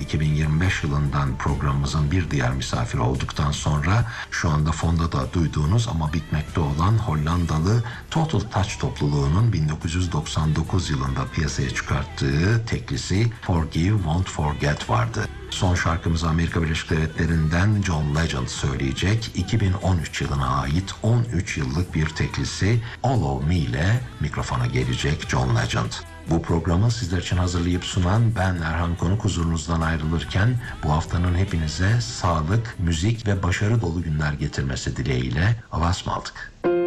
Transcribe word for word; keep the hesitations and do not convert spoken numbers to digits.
iki bin yirmi beş yılından programımızın bir diğer misafiri olduktan sonra şu anda fonda da duyduğunuz ama bitmekte olan Hollandalı Total Touch topluluğunun bin dokuz yüz doksan dokuz yılında piyasaya çıkarttığı teklisi Forgive Won't Forget vardı. Son şarkımızı Amerika Birleşik Devletleri'nden John Legend söyleyecek. iki bin on üç yılına ait on üç yıllık bir teklisi All of Me ile mikrofona gelecek John Legend. Bu programı sizler için hazırlayıp sunan ben Erhan Konuk huzurunuzdan ayrılırken bu haftanın hepinize sağlık, müzik ve başarı dolu günler getirmesi dileğiyle Allah'a ısmarladık.